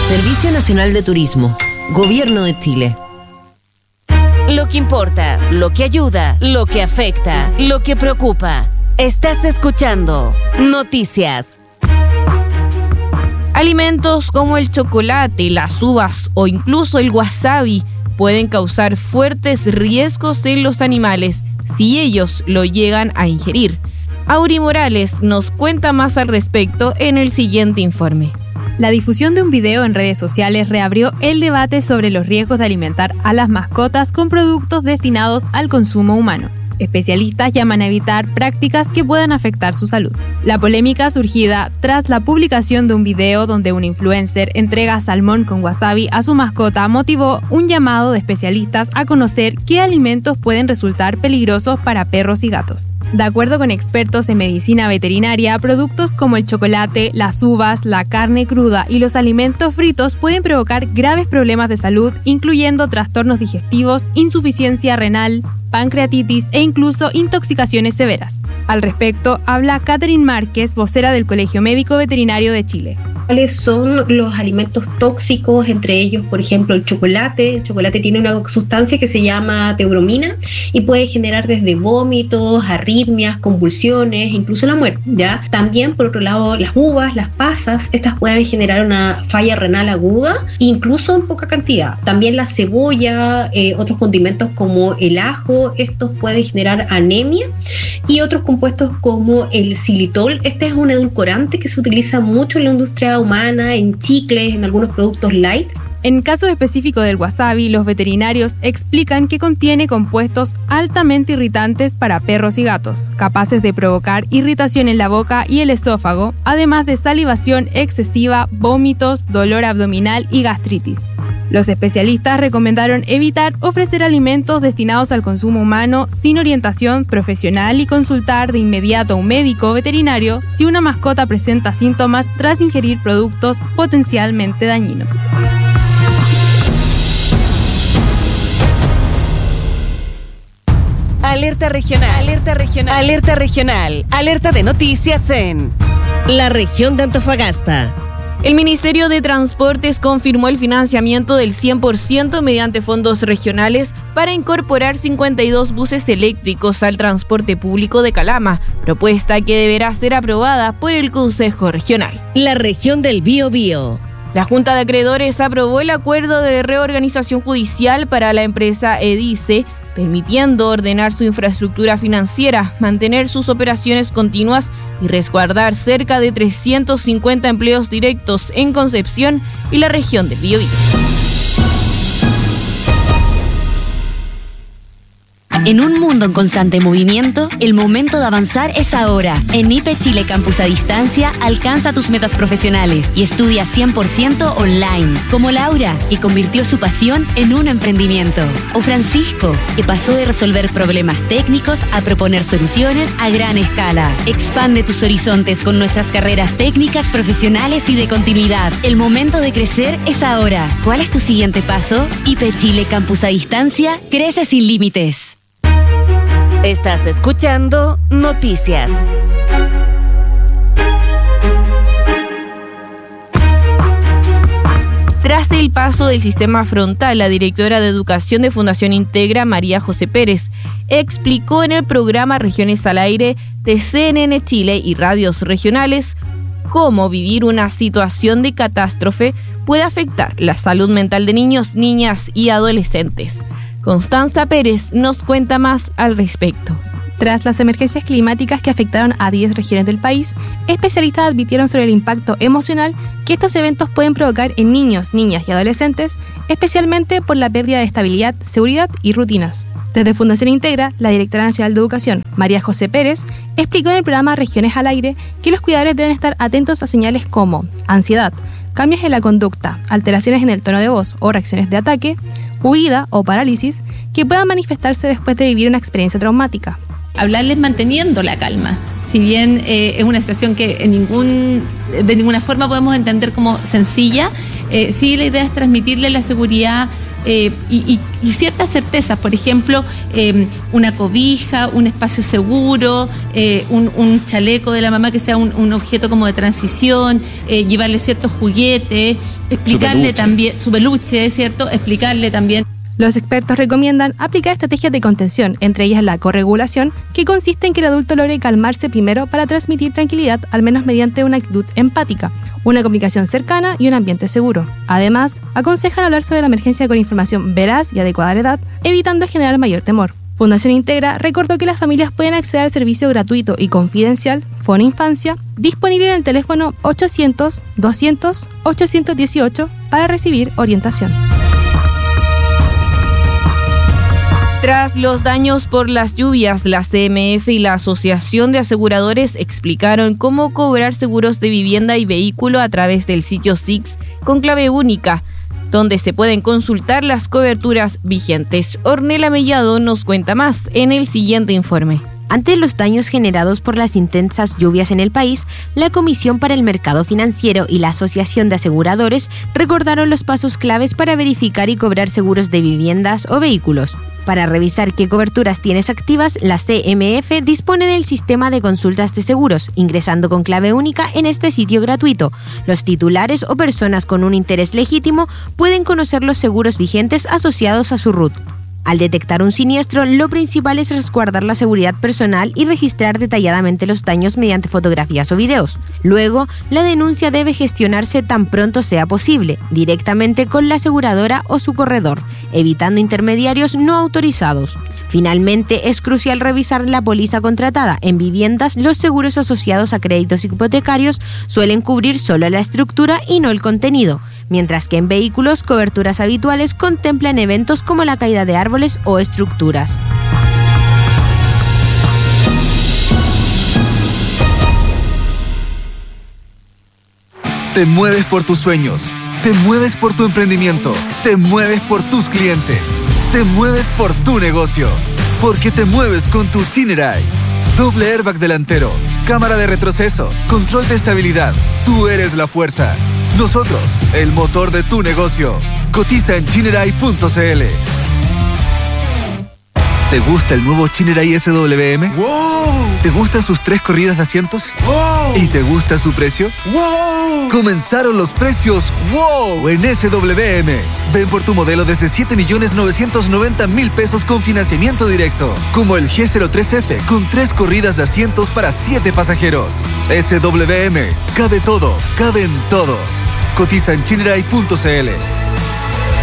Servicio Nacional de Turismo, Gobierno de Chile. Lo que importa, lo que ayuda, lo que afecta, lo que preocupa. Estás escuchando Noticias. Alimentos como el chocolate, las uvas o incluso el wasabi pueden causar fuertes riesgos en los animales si ellos lo llegan a ingerir. Auri Morales nos cuenta más al respecto en el siguiente informe. La difusión de un video en redes sociales reabrió el debate sobre los riesgos de alimentar a las mascotas con productos destinados al consumo humano. Especialistas llaman a evitar prácticas que puedan afectar su salud. La polémica surgida tras la publicación de un video donde un influencer entrega salmón con wasabi a su mascota motivó un llamado de especialistas a conocer qué alimentos pueden resultar peligrosos para perros y gatos. De acuerdo con expertos en medicina veterinaria, productos como el chocolate, las uvas, la carne cruda y los alimentos fritos pueden provocar graves problemas de salud, incluyendo trastornos digestivos, insuficiencia renal, pancreatitis e incluso intoxicaciones severas. Al respecto, habla Catherine Márquez, vocera del Colegio Médico Veterinario de Chile. ¿Cuáles son los alimentos tóxicos? Entre ellos, por ejemplo, el chocolate. El chocolate tiene una sustancia que se llama teobromina y puede generar desde vómitos, arritmias, convulsiones, incluso la muerte, ¿ya? También, por otro lado, las uvas, las pasas, estas pueden generar una falla renal aguda, incluso en poca cantidad. También la cebolla, otros condimentos como el ajo, estos pueden generar anemia, y otros compuestos como el xilitol. Este es un edulcorante que se utiliza mucho en la industria humana, en chicles, en algunos productos light. En caso específico del wasabi, los veterinarios explican que contiene compuestos altamente irritantes para perros y gatos, capaces de provocar irritación en la boca y el esófago, además de salivación excesiva, vómitos, dolor abdominal y gastritis. Los especialistas recomendaron evitar ofrecer alimentos destinados al consumo humano sin orientación profesional y consultar de inmediato a un médico veterinario si una mascota presenta síntomas tras ingerir productos potencialmente dañinos. Alerta regional, alerta regional, alerta regional, alerta de noticias en la región de Antofagasta. El Ministerio de Transportes confirmó el financiamiento del 100% mediante fondos regionales para incorporar 52 buses eléctricos al transporte público de Calama, propuesta que deberá ser aprobada por el Consejo Regional. La región del Biobío. La Junta de Acreedores aprobó el acuerdo de reorganización judicial para la empresa Edice, permitiendo ordenar su infraestructura financiera, mantener sus operaciones continuas y resguardar cerca de 350 empleos directos en Concepción y la región del Biobío. En un mundo en constante movimiento, el momento de avanzar es ahora. En IPE Chile Campus a Distancia, alcanza tus metas profesionales y estudia 100% online, como Laura, que convirtió su pasión en un emprendimiento, o Francisco, que pasó de resolver problemas técnicos a proponer soluciones a gran escala. Expande tus horizontes con nuestras carreras técnicas, profesionales y de continuidad. El momento de crecer es ahora. ¿Cuál es tu siguiente paso? IPE Chile Campus a Distancia, crece sin límites. Estás escuchando Noticias. Tras el paso del sistema frontal, la directora de Educación de Fundación Integra, María José Pérez, explicó en el programa Regiones al Aire de CNN Chile y radios regionales cómo vivir una situación de catástrofe puede afectar la salud mental de niños, niñas y adolescentes. Constanza Pérez nos cuenta más al respecto. Tras las emergencias climáticas que afectaron a 10 regiones del país, especialistas advirtieron sobre el impacto emocional que estos eventos pueden provocar en niños, niñas y adolescentes, especialmente por la pérdida de estabilidad, seguridad y rutinas. Desde Fundación Integra, la directora nacional de Educación, María José Pérez, explicó en el programa Regiones al Aire que los cuidadores deben estar atentos a señales como ansiedad, cambios en la conducta, alteraciones en el tono de voz o reacciones de ataque, huida o parálisis que puedan manifestarse después de vivir una experiencia traumática. Hablarles manteniendo la calma. Si bien es una situación que de ninguna forma podemos entender como sencilla, sí la idea es transmitirle la seguridad y ciertas certezas, por ejemplo, una cobija, un espacio seguro, un chaleco de la mamá que sea un objeto como de transición, llevarle ciertos juguetes, explicarle también su peluche, ¿cierto? Explicarle también. Los expertos recomiendan aplicar estrategias de contención, entre ellas la corregulación, que consiste en que el adulto logre calmarse primero para transmitir tranquilidad, al menos mediante una actitud empática, una comunicación cercana y un ambiente seguro. Además, aconsejan hablar sobre la emergencia con información veraz y adecuada a la edad, evitando generar mayor temor. Fundación Integra recordó que las familias pueden acceder al servicio gratuito y confidencial Fono Infancia, disponible en el teléfono 800-200-818 para recibir orientación. Tras los daños por las lluvias, la CMF y la Asociación de Aseguradores explicaron cómo cobrar seguros de vivienda y vehículo a través del sitio SIX con clave única, donde se pueden consultar las coberturas vigentes. Ornella Mellado nos cuenta más en el siguiente informe. Ante los daños generados por las intensas lluvias en el país, la Comisión para el Mercado Financiero y la Asociación de Aseguradores recordaron los pasos claves para verificar y cobrar seguros de viviendas o vehículos. Para revisar qué coberturas tienes activas, la CMF dispone del sistema de consultas de seguros, ingresando con clave única en este sitio gratuito. Los titulares o personas con un interés legítimo pueden conocer los seguros vigentes asociados a su RUT. Al detectar un siniestro, lo principal es resguardar la seguridad personal y registrar detalladamente los daños mediante fotografías o videos. Luego, la denuncia debe gestionarse tan pronto sea posible, directamente con la aseguradora o su corredor, evitando intermediarios no autorizados. Finalmente, es crucial revisar la póliza contratada. En viviendas, los seguros asociados a créditos hipotecarios suelen cubrir solo la estructura y no el contenido, mientras que en vehículos, coberturas habituales contemplan eventos como la caída de árboles o estructuras. Te mueves por tus sueños, te mueves por tu emprendimiento, te mueves por tus clientes, te mueves por tu negocio, porque te mueves con tu Chinerai. Doble airbag delantero, cámara de retroceso, control de estabilidad. Tú eres la fuerza. Nosotros, el motor de tu negocio. Cotiza en Chinerai.cl. ¿Te gusta el nuevo Chinerai SWM? ¡Wow! ¿Te gustan sus 3 corridas de asientos? ¡Wow! ¿Y te gusta su precio? ¡Wow! Comenzaron los precios ¡wow! En SWM. Ven por tu modelo desde 7.990.000 pesos con financiamiento directo. Como el G03F con 3 corridas de asientos para 7 pasajeros. SWM. Cabe todo. Caben todos. Cotiza en Chinerai.cl.